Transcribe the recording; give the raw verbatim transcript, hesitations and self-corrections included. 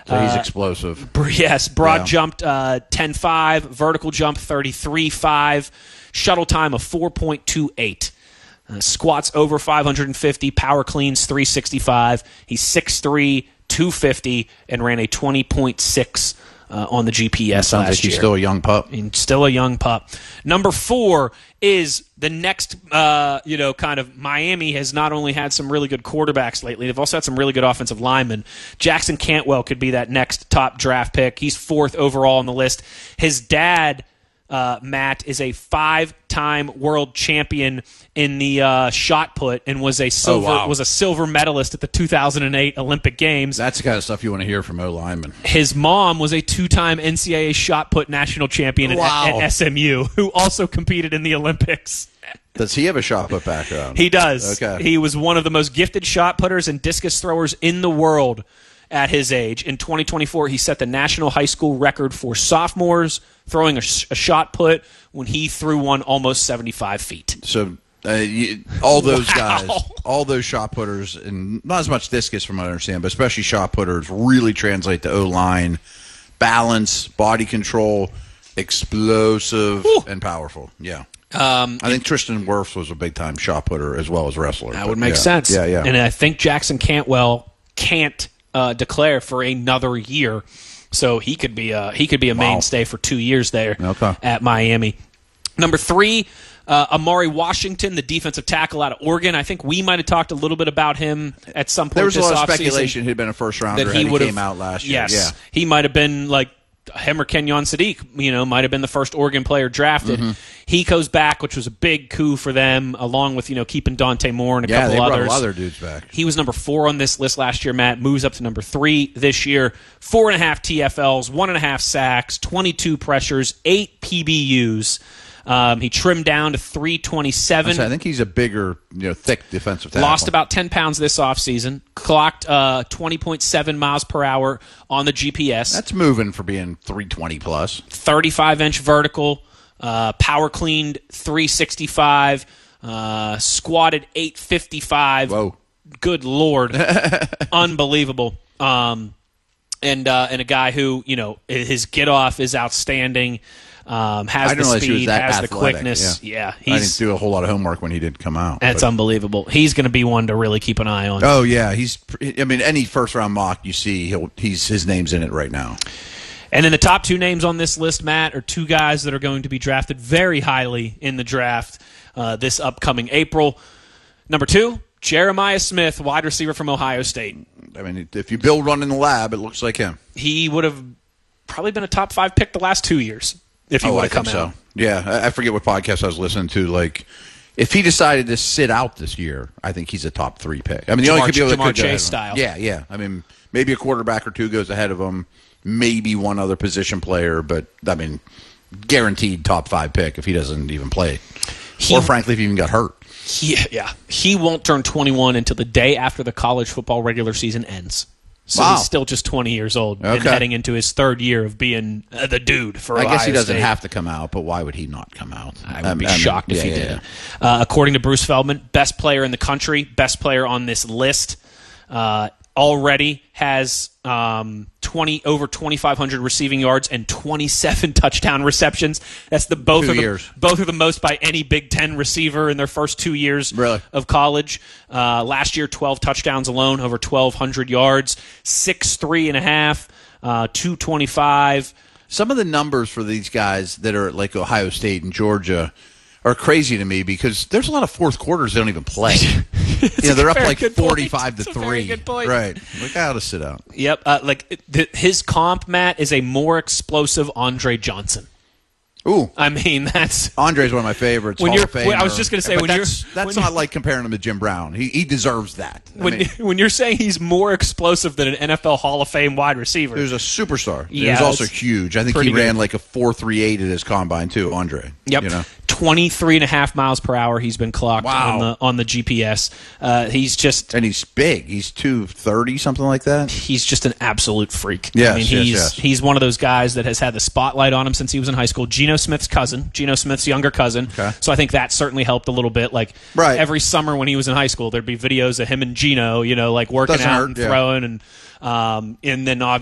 So he's uh, explosive. Yes, broad yeah. jumped uh, ten five, vertical jump thirty-three five, shuttle time of four point two eight. Uh, squats over five hundred fifty, power cleans three sixty-five. He's six three, two fifty, and ran a twenty point six uh, on the G P S sounds last like he's year. Still a young pup. And still a young pup. Number four is the next, uh, you know, kind of Miami has not only had some really good quarterbacks lately, they've also had some really good offensive linemen. Jackson Cantwell could be that next top draft pick. He's fourth overall on the list. His dad, uh, Matt, is a five-time world champion in the uh, shot put and was a silver oh, wow. was a silver medalist at the two thousand eight Olympic Games. That's the kind of stuff you want to hear from O linemen. His mom was a two-time N C double A shot put national champion wow. at, at S M U, who also competed in the Olympics. Does he have a shot put background? He does. Okay. He was one of the most gifted shot putters and discus throwers in the world at his age. In twenty twenty-four, he set the national high school record for sophomores throwing a, sh- a shot put when he threw one almost seventy-five feet. So uh, you, all those wow. guys, all those shot putters, and not as much discus from what I understand, but especially shot putters really translate to O-line, balance, body control, explosive, Ooh. and powerful. Yeah. Um, I think Tristan Wirfs was a big-time shot putter as well as wrestler. That but would make yeah. sense. Yeah, yeah. And I think Jackson Cantwell can't uh, declare for another year, so he could be a, he could be a wow. mainstay for two years there okay. at Miami. Number three, uh, Amari Washington, the defensive tackle out of Oregon. I think we might have talked a little bit about him at some point. There was this a lot of offseason speculation he'd been a first-rounder that he and would he have came out last year. Yes, yeah. he might have been like him or Kenyon Sadiq, you know, might have been the first Oregon player drafted. Mm-hmm. He goes back, which was a big coup for them, along with, you know, keeping Dante Moore and a yeah, couple they brought others. a lot of other dudes back. He was number four on this list last year, Matt. Moves up to number three this year. Four and a half T F Ls, one and a half sacks, twenty-two pressures, eight P B Us. Um, he trimmed down to three twenty-seven. I think he's a bigger, you know, thick defensive tackle. Lost about ten pounds this offseason. Clocked uh, twenty point seven miles per hour on the G P S. That's moving for being three twenty plus. thirty-five inch vertical. Uh, power cleaned three sixty-five. Uh, squatted eight fifty-five. Whoa. Good Lord. Unbelievable. Um, and, uh, and a guy who, you know, his get off is outstanding. Um, has I the didn't speed, has athletic. the quickness. Yeah, yeah I didn't do a whole lot of homework when he did come out. That's but. unbelievable. He's going to be one to really keep an eye on. Oh yeah, he's. I mean, any first round mock you see, he'll, he's his name's in it right now. And then the top two names on this list, Matt, are two guys that are going to be drafted very highly in the draft uh, this upcoming April. Number two, Jeremiah Smith, wide receiver from Ohio State. I mean, if you build one in the lab, it looks like him. He would have probably been a top five pick the last two years if he oh, would have come think out. So. Yeah, I forget what podcast I was listening to. Like, if he decided to sit out this year, I think he's a top three pick. I mean, the Jamar, only could be able to Jamar go Chase style. Yeah, yeah. I mean, maybe a quarterback or two goes ahead of him. Maybe one other position player, but I mean, guaranteed top five pick if he doesn't even play, he, or frankly, if he even got hurt. He, yeah, he won't turn twenty-one until the day after the college football regular season ends. So wow. he's still just twenty years old okay. and heading into his third year of being uh, the dude for I Ohio guess he doesn't State. have to come out, but why would he not come out? I would um, be I mean, shocked if yeah, he yeah, didn't. Yeah. Uh, according to Bruce Feldman, best player in the country, best player on this list, uh, already has um, twenty over twenty-five hundred receiving yards and twenty-seven touchdown receptions. That's the both two are the, years. both are the most by any Big Ten receiver in their first two years really? of college. Uh, last year, twelve touchdowns alone, over twelve hundred yards, six three and a half, uh, two twenty-five. Some of the numbers for these guys that are like Ohio State and Georgia are crazy to me because there's a lot of fourth quarters they don't even play. you know, they're up like forty-five to three. Right. Look how to sit out. Yep. Uh, like the, his comp, Matt, is a more explosive Andre Johnson. Ooh. I mean, that's Andre's one of my favorites. When Hall you're, of Famer. when, I was just going to say, but when that's, you're that's when not you, like comparing him to Jim Brown. He he deserves that. I when mean, when you're saying he's more explosive than an N F L Hall of Fame wide receiver, there's a superstar. Yeah, he was also huge. I think he ran good. like a four three eight at his combine too. Andre. Yep. You know? twenty-three and a half miles per hour he's been clocked wow. on the on the G P S. Uh, he's just and he's big. He's two thirty, something like that. He's just an absolute freak. Yes, I mean, yes, he's yes. he's one of those guys that has had the spotlight on him since he was in high school. Geno Smith's cousin, Geno Smith's younger cousin. Okay. So I think that certainly helped a little bit. Like right. every summer when he was in high school, there'd be videos of him and Geno, you know, like working Doesn't out hurt, and yeah. throwing, and um, and then obviously.